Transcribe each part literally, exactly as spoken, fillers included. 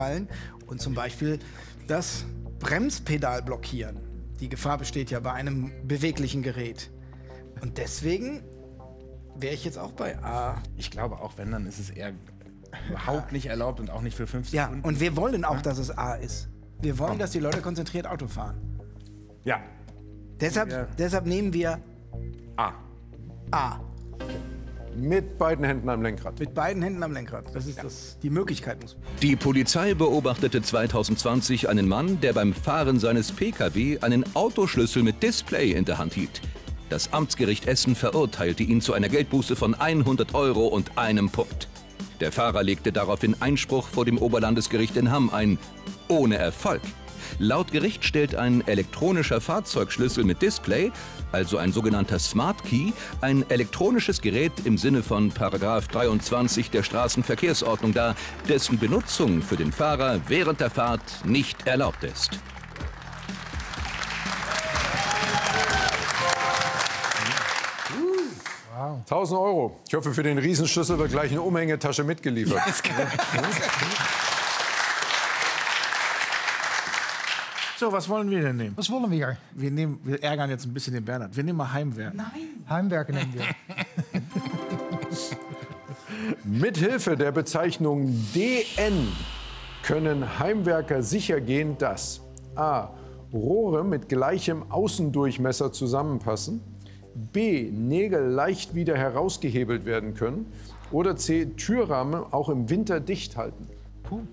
und zum Beispiel das Bremspedal blockieren. Die Gefahr besteht ja bei einem beweglichen Gerät. Und deswegen wäre ich jetzt auch bei A. Ich glaube auch, wenn, dann ist es eher überhaupt nicht erlaubt und auch nicht für fünf Ja, Sekunden. und wir wollen auch, dass es A ist. Wir wollen, dass die Leute konzentriert Auto fahren. Ja. Deshalb, Ja. deshalb nehmen wir A. A. Mit beiden Händen am Lenkrad. Mit beiden Händen am Lenkrad. Das ist das, die Möglichkeit. Muss. Die Polizei beobachtete zweitausendzwanzig einen Mann, der beim Fahren seines P K W einen Autoschlüssel mit Display in der Hand hielt. Das Amtsgericht Essen verurteilte ihn zu einer Geldbuße von hundert Euro und einem Punkt. Der Fahrer legte daraufhin Einspruch vor dem Oberlandesgericht in Hamm ein, ohne Erfolg. Laut Gericht stellt ein elektronischer Fahrzeugschlüssel mit Display, also ein sogenannter Smart Key, ein elektronisches Gerät im Sinne von Paragraph dreiundzwanzig der Straßenverkehrsordnung dar, dessen Benutzung für den Fahrer während der Fahrt nicht erlaubt ist. tausend Euro. Ich hoffe, für den Riesenschlüssel wird gleich eine Umhängetasche mitgeliefert. So, was wollen wir denn nehmen? Was wollen wir? Wir, nehmen, wir ärgern jetzt ein bisschen den Bernhard. Wir nehmen mal Heimwerk. Nein. Heimwerken nehmen wir. Mithilfe der Bezeichnung D N können Heimwerker sichergehen, dass a. Rohre mit gleichem Außendurchmesser zusammenpassen, b. Nägel leicht wieder herausgehebelt werden können oder c. Türrahmen auch im Winter dicht halten. Puh.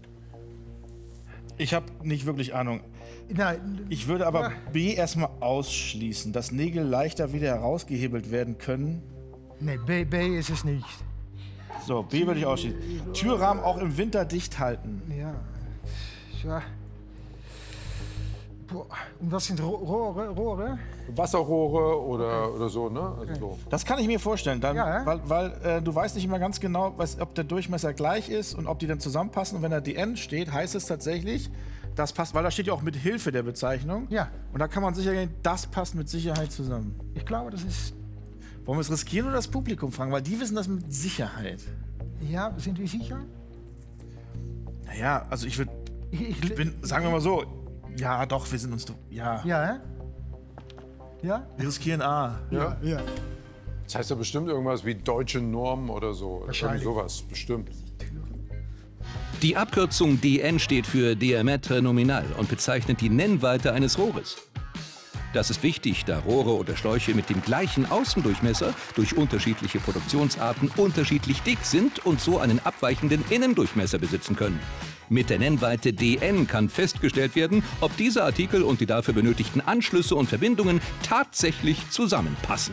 Ich habe nicht wirklich Ahnung. Nein. Ich würde aber B erstmal ausschließen, dass Nägel leichter wieder herausgehebelt werden können. Nee, B, B ist es nicht. So, B würde ich ausschließen. Türrahmen auch im Winter dicht halten. Ja. Ja. Boah. Und was sind Ro Rohre? Rohre? Wasserrohre oder, okay. oder so, ne? Also so. Das kann ich mir vorstellen, dann, Ja, weil, weil äh, du weißt nicht immer ganz genau, was, ob der Durchmesser gleich ist und ob die dann zusammenpassen. Und wenn da D N steht, heißt es tatsächlich, das passt, weil da steht ja auch mit Hilfe der Bezeichnung. Ja. Und da kann man sicher gehen, das passt mit Sicherheit zusammen. Ich glaube, das ist... Wollen wir es riskieren oder das Publikum fragen? Weil die wissen das mit Sicherheit. Ja, sind wir sicher? Naja, also ich würde, Ich, ich, ich bin, sagen wir mal so, ja doch, wir sind uns, ja. Ja, hä? Ja? Wir riskieren A. Ja? Ja. Das heißt ja bestimmt irgendwas wie deutsche Norm oder so. Wahrscheinlich. Irgend sowas, bestimmt. Die Abkürzung D N steht für Diameter Nominal und bezeichnet die Nennweite eines Rohres. Das ist wichtig, da Rohre oder Schläuche mit dem gleichen Außendurchmesser durch unterschiedliche Produktionsarten unterschiedlich dick sind und so einen abweichenden Innendurchmesser besitzen können. Mit der Nennweite D N kann festgestellt werden, ob diese Artikel und die dafür benötigten Anschlüsse und Verbindungen tatsächlich zusammenpassen.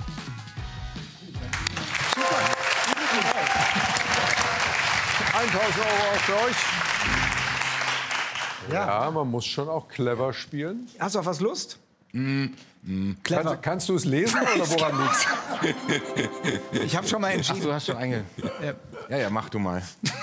tausend Euro auch für euch. Ja. Ja, man muss schon auch clever spielen. Hast du auf was Lust? Mm, mm. Clever. Kannst, kannst du es lesen oder woran liegt's? Ich habe schon mal entschieden. Ach, du hast schon einge... Ja, ja, ja, mach du mal.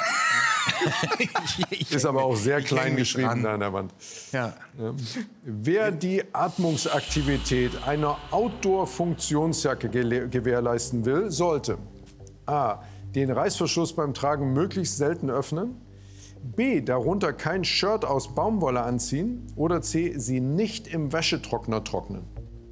Ist aber auch sehr klein geschrieben dran. da an der Wand. Ja. Ja. Wer die Atmungsaktivität einer Outdoor-Funktionsjacke gewährleisten will, sollte a. den Reißverschluss beim Tragen möglichst selten öffnen, b. darunter kein Shirt aus Baumwolle anziehen oder c. sie nicht im Wäschetrockner trocknen.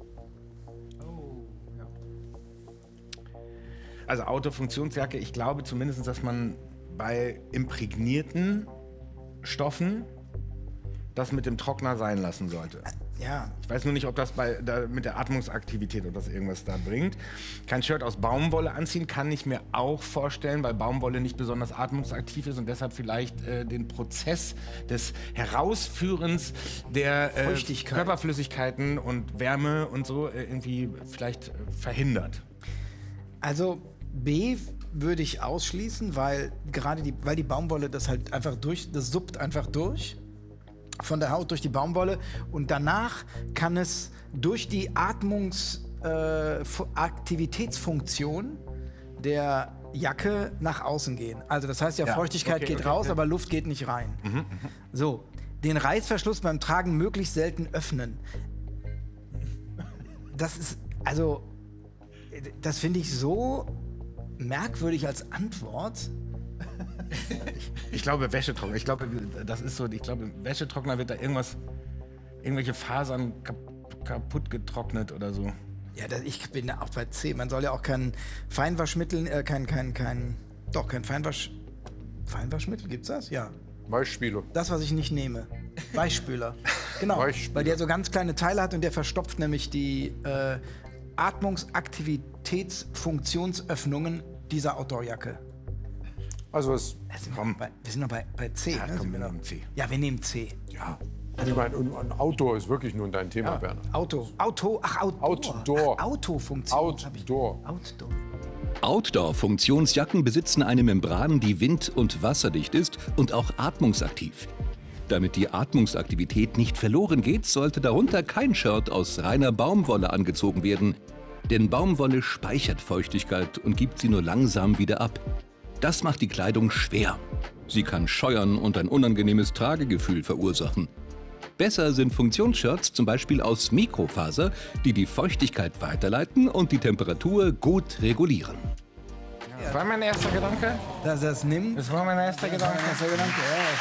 Also Autofunktionsjacke, ich glaube zumindest, dass man bei imprägnierten Stoffen das mit dem Trockner sein lassen sollte. Ja. Ich weiß nur nicht, ob das bei, da, mit der Atmungsaktivität oder das irgendwas da bringt. Kein Shirt aus Baumwolle anziehen kann ich mir auch vorstellen, weil Baumwolle nicht besonders atmungsaktiv ist und deshalb vielleicht äh, den Prozess des Herausführens der äh, Feuchtigkeit. Körperflüssigkeiten und Wärme und so äh, irgendwie vielleicht äh, verhindert. Also B würde ich ausschließen, weil gerade die, weil die Baumwolle das halt einfach durch, das suppt einfach durch. Von der Haut durch die Baumwolle und danach kann es durch die Atmungsaktivitätsfunktion äh, der Jacke nach außen gehen. Also das heißt ja, ja Feuchtigkeit okay, geht okay, raus, okay. aber Luft geht nicht rein. Mhm, mh. So, den Reißverschluss beim Tragen möglichst selten öffnen. Das ist, also, das finde ich so merkwürdig als Antwort. Ich glaube Wäschetrockner. Ich glaube, das ist so. Ich glaube, im Wäschetrockner wird da irgendwas, irgendwelche Fasern kap kaputt getrocknet oder so. Ja, das, ich bin ja auch bei C. Man soll ja auch kein Feinwaschmittel, äh, kein, kein, kein, doch, kein Feinwasch, Feinwaschmittel, gibt's das? Ja. Weichspüler. Das, was ich nicht nehme. Weichspüler. Genau, Weichspüler. weil der so ganz kleine Teile hat und der verstopft nämlich die äh, Atmungsaktivitätsfunktionsöffnungen dieser Outdoorjacke. Also was, Also, Komm. bei, wir sind noch bei, bei C. Ja, ne? komm, Sind wir noch- nehmen C. Ja, wir nehmen C. ja. Ich meine, und- und Outdoor ist wirklich nur dein Thema, Werner. Auto. Auto. Ach, Outdoor. Outdoor. Ach, Autofunktion. hab ich- Outdoor. Outdoor. Outdoor-Funktionsjacken besitzen eine Membran, die wind- und wasserdicht ist und auch atmungsaktiv. Damit die Atmungsaktivität nicht verloren geht, sollte darunter kein Shirt aus reiner Baumwolle angezogen werden. Denn Baumwolle speichert Feuchtigkeit und gibt sie nur langsam wieder ab. Das macht die Kleidung schwer. Sie kann scheuern und ein unangenehmes Tragegefühl verursachen. Besser sind Funktionsshirts zum Beispiel aus Mikrofaser, die die Feuchtigkeit weiterleiten und die Temperatur gut regulieren. Das war mein erster Gedanke. Dass er es nimmt. Das war mein erster Gedanke. Das war mein erster Gedanke, ja.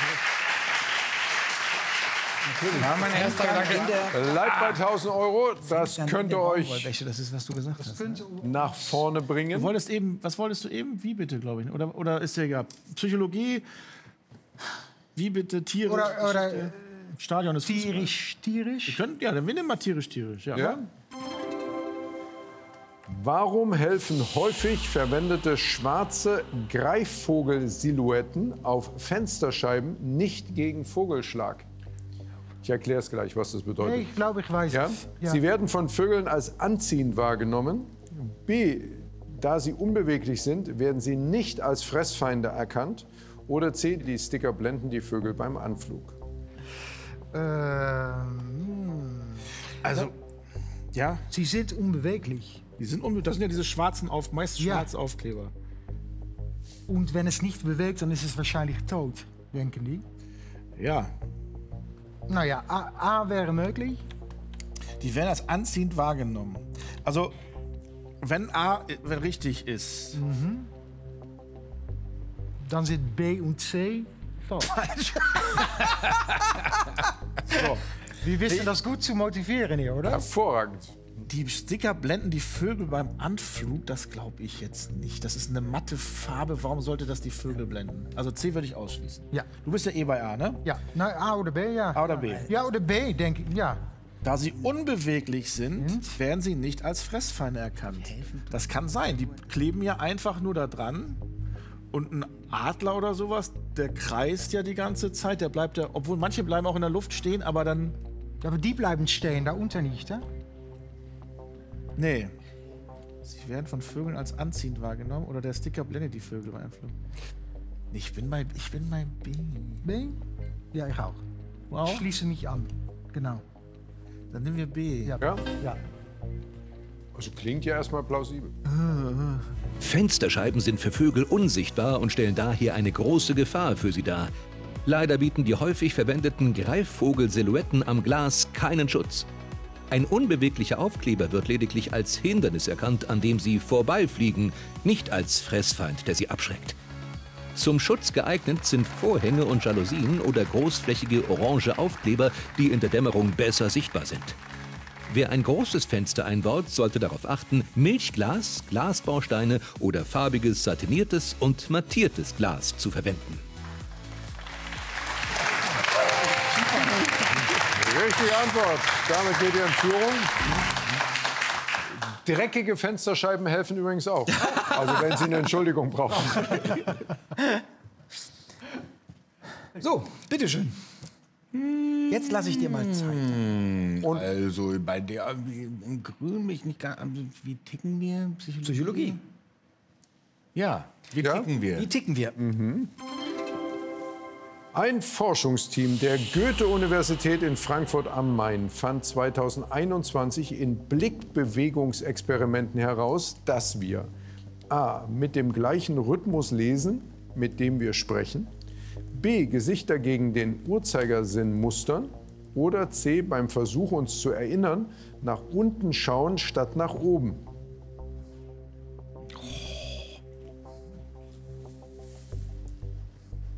Das war mein erster Gedanke. In der Bleibt bei tausend Euro. Das Dann in könnte der euch Baumwollwäsche, das ist, was du gesagt hast. Ne? nach vorne Du bringen. wolltest eben, was wolltest du eben? Wie bitte, glaube ich. Oder, oder ist ja egal. Psychologie, wie bitte, Tiere, Oder, oder Geschichte, äh, Stadion ist Fußball. tierisch, tierisch. Wir können, ja, dann wir nehmen mal tierisch, tierisch. Ja. Ja? Warum helfen häufig verwendete schwarze Greifvogel-Silhouetten auf Fensterscheiben nicht gegen Vogelschlag? Ich erkläre es gleich, was das bedeutet. Nee, ich glaube, ich weiß Ja? es. Sie werden von Vögeln als anziehend wahrgenommen. B. Da sie unbeweglich sind, werden sie nicht als Fressfeinde erkannt. Oder C. Die Sticker blenden die Vögel beim Anflug. Ähm, Also, ja, sie sind unbeweglich. die sind unbe das sind ja diese schwarzen, auf, meist Ja. schwarze Aufkleber. Und wenn es nicht bewegt, dann ist es wahrscheinlich tot, denken die. Ja, Nou ja, A, A wäre möglich. die werden als anziehend wahrgenommen. Also, wenn A wenn richtig ist, Dann sind B und C falsch. so, Wir wissen das gut zu motivieren hier, oder? Hervorragend. die Sticker blenden die Vögel beim Anflug, das glaube ich jetzt nicht. Das ist eine matte Farbe, warum sollte das die Vögel blenden? Also C würde ich ausschließen. Ja. Du bist ja eh bei A, ne? Ja, nou, A oder B, ja. A oder B? Ja, oder B, denke ich, ja. Da sie unbeweglich sind, werden sie nicht als Fressfeinde erkannt. Das kann sein. Die kleben ja einfach nur da dran. Und ein Adler oder sowas, der kreist ja die ganze Zeit. Der bleibt ja, obwohl manche bleiben auch in der Luft stehen, aber dann. Ja, aber die bleiben stehen, da unten nicht, hè? Nee. Sie werden von Vögeln als anziehend wahrgenommen oder der Sticker blendet die Vögel beim Flug. Ich bin bei, ich bin bei B. B? Ja, ich auch. Wow. Schließe mich an. Genau. Dann nehmen wir B. Ja. Ja? Ja. Also klingt ja erstmal plausibel. Fensterscheiben sind für Vögel unsichtbar und stellen daher eine große Gefahr für sie dar. Leider bieten die häufig verwendeten Greifvogel-Silhouetten am Glas keinen Schutz. Ein unbeweglicher Aufkleber wird lediglich als Hindernis erkannt, an dem sie vorbeifliegen, nicht als Fressfeind, der sie abschreckt. Zum Schutz geeignet sind Vorhänge und Jalousien oder großflächige orange Aufkleber, die in der Dämmerung besser sichtbar sind. Wer ein großes Fenster einbaut, sollte darauf achten, Milchglas, Glasbausteine oder farbiges satiniertes und mattiertes Glas zu verwenden. Richtige Antwort. Damit geht ihr in Führung. Dreckige Fensterscheiben helfen übrigens auch. Also wenn Sie eine Entschuldigung brauchen. So, bitteschön. Jetzt lasse ich dir mal Zeit. Und also bei der in Grün mich nicht gar. Wie ticken wir? Psychologie? Psychologie. Ja, wie Ja? ticken wir? Wie ticken wir? Ein Forschungsteam der Goethe-Universität in Frankfurt am Main fand zweitausendeinundzwanzig in Blickbewegungsexperimenten heraus, dass wir a. mit dem gleichen Rhythmus lesen, mit dem wir sprechen, b. Gesichter gegen den Uhrzeigersinn mustern oder c. beim Versuch, uns zu erinnern, nach unten schauen statt nach oben.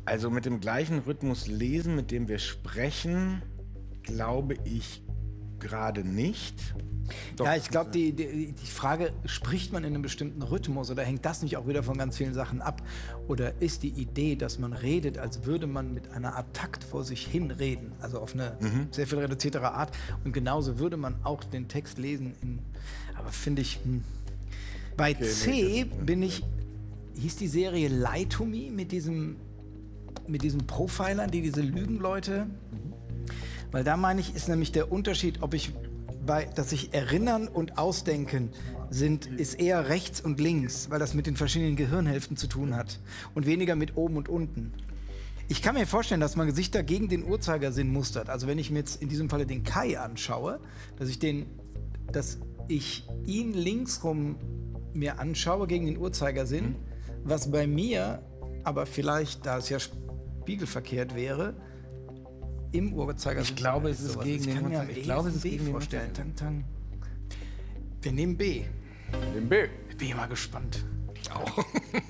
Also mit dem gleichen Rhythmus lesen, mit dem wir sprechen, glaube ich gerade nicht. Doch. Ja, ich glaube, die, die, die Frage, spricht man in einem bestimmten Rhythmus oder hängt das nicht auch wieder von ganz vielen Sachen ab? Oder ist die Idee, dass man redet, als würde man mit einer Art Takt vor sich hin reden, also auf eine mhm. sehr viel reduziertere Art, und genauso würde man auch den Text lesen. In, aber finde ich, hm. bei okay, C nee, bin ich, hieß die Serie Lie to Me mit diesem, mit diesen Profilern, die diese Lügenleute, weil da meine ich, ist nämlich der Unterschied, ob ich bei, dass sich Erinnern und Ausdenken sind, ist eher rechts und links, weil das mit den verschiedenen Gehirnhälften zu tun hat und weniger mit oben und unten. Ich kann mir vorstellen, dass man Gesichter gegen den Uhrzeigersinn mustert. Also wenn ich mir jetzt in diesem Falle den Kai anschaue, dass ich den, dass ich ihn linksrum mir anschaue gegen den Uhrzeigersinn, mhm. was bei mir aber vielleicht, da es ja spiegelverkehrt wäre, im Uhrzeigersinn. Ich glaube, es ist gegen den Uhrzeigersinn. Ich glaube, es ist gegen den Uhrzeigersinn. Tang, tang. Wir nehmen B. Nehmen B. Ich bin mal gespannt. Ich auch.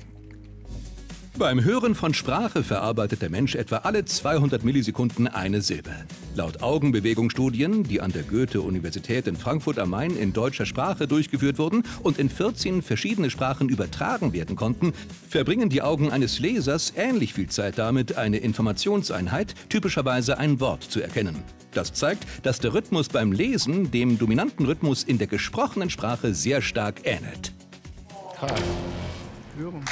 Beim Hören von Sprache verarbeitet der Mensch etwa alle zweihundert Millisekunden eine Silbe. Laut Augenbewegungsstudien, die an der Goethe-Universität in Frankfurt am Main in deutscher Sprache durchgeführt wurden und in vierzehn verschiedene Sprachen übertragen werden konnten, verbringen die Augen eines Lesers ähnlich viel Zeit damit, eine Informationseinheit, typischerweise ein Wort, zu erkennen. Das zeigt, dass der Rhythmus beim Lesen dem dominanten Rhythmus in der gesprochenen Sprache sehr stark ähnelt. Hören.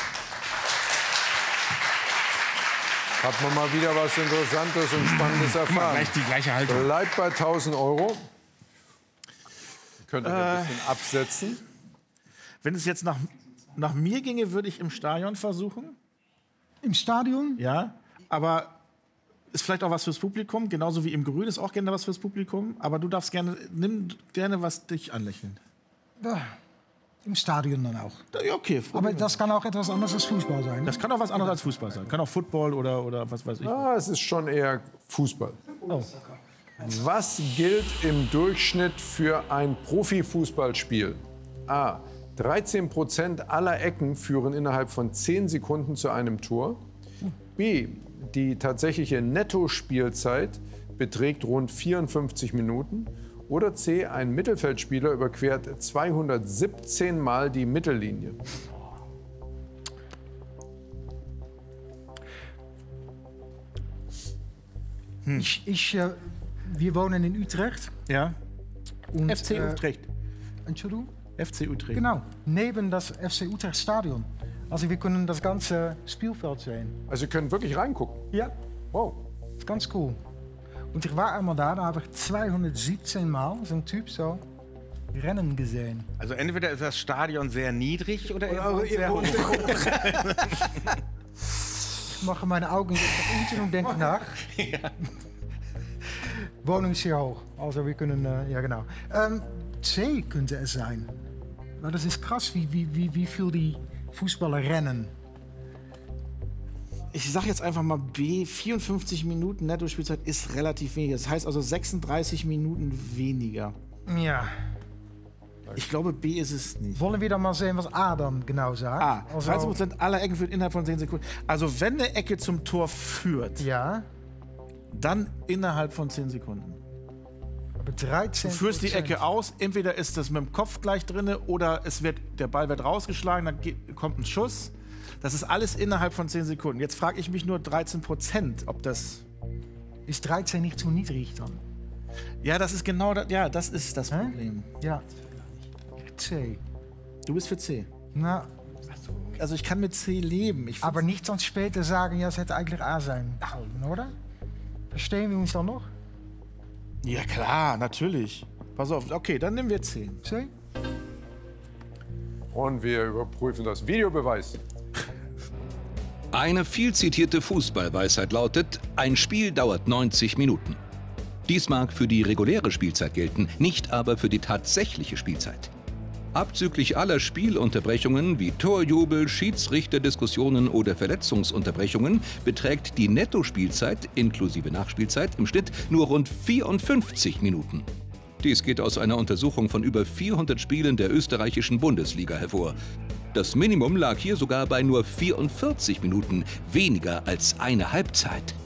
Hat man mal wieder was Interessantes und Spannendes erfahren. Gleich die gleiche Haltung. Bleibt bei tausend Euro. Könnt ihr äh, ein bisschen absetzen. Wenn es jetzt nach, nach mir ginge, würde ich im Stadion versuchen. Im Stadion? Ja, aber ist vielleicht auch was fürs Publikum. Genauso wie im Grün ist auch gerne was fürs Publikum. Aber du darfst gerne, nimm gerne was dich anlächeln. Ja, im Stadion dann auch. Ja, okay. Aber das kann auch etwas anderes als Fußball sein. Das kann auch was anderes als Fußball sein. Kann auch Football oder, oder was weiß ich. Ah, es ist schon eher Fußball. Oh. Was gilt im Durchschnitt für ein Profifußballspiel? A. dreizehn Prozent aller Ecken führen innerhalb von zehn Sekunden zu einem Tor. B. Die tatsächliche Nettospielzeit beträgt rund vierundfünfzig Minuten. Oder C. Ein Mittelfeldspieler überquert zweihundertsiebzehn Mal die Mittellinie. Hm. Ich, ich, äh, wir wohnen in Utrecht. Ja. Und, F C äh, Utrecht. Entschuldigung? F C Utrecht. Genau, neben das F C Utrecht Stadion. Also wir können das ganze Spielfeld sehen. Also ihr könnt wirklich reingucken? Ja. Wow. Das ist ganz cool. Und ich war einmal da, da habe ich zweihundertsiebzehn Mal so einen Typ so rennen gesehen. Also entweder ist das Stadion sehr niedrig oder, Oder oder sehr hoch. Ich mache meine Augen nach unten und denke nach. Ja. Wohnung ist sehr hoch. Also wir können, äh, ja genau. Ähm, C könnte es sein. Maar das ist krass, wie, wie, wie, wie viel die Fußballer rennen. Ich sage jetzt einfach mal B, vierundfünfzig Minuten Netto-Spielzeit ist relativ wenig. Das heißt also sechsunddreißig Minuten weniger. Ja. Ich glaube, B ist es nicht. Wollen wir dann mal sehen, was A dann genau sagt? A, Also, dreizehn Prozent aller Ecken führt innerhalb von zehn Sekunden. Also wenn eine Ecke zum Tor führt, ja, dann innerhalb von zehn Sekunden. aber dreizehn Du führst die Ecke aus, entweder ist das mit dem Kopf gleich drin oder es wird, der Ball wird rausgeschlagen, dann geht, kommt ein Schuss. Das ist alles innerhalb von zehn Sekunden. Jetzt frage ich mich nur dreizehn Prozent, ob das... Ist dreizehn nicht zu niedrig dann? Ja, das ist genau das, ja, das ist das Hä? Problem. Ja. C. Du bist für C. Na, Also ich kann mit C leben. Ich aber nicht dann später sagen, ja, es hätte eigentlich A sein sollen, oder? Verstehen wir uns dann noch? Ja klar, natürlich. Pass auf, okay, dann nehmen wir C. C? Und wir überprüfen das Videobeweis. Eine viel zitierte Fußballweisheit lautet, ein Spiel dauert neunzig Minuten. Dies mag für die reguläre Spielzeit gelten, nicht aber für die tatsächliche Spielzeit. Abzüglich aller Spielunterbrechungen wie Torjubel, Schiedsrichterdiskussionen oder Verletzungsunterbrechungen beträgt die Nettospielzeit inklusive Nachspielzeit im Schnitt nur rund vierundfünfzig Minuten. Dies geht aus einer Untersuchung von über vierhundert Spielen der österreichischen Bundesliga hervor. Das Minimum lag hier sogar bei nur vierundvierzig Minuten, weniger als eine Halbzeit.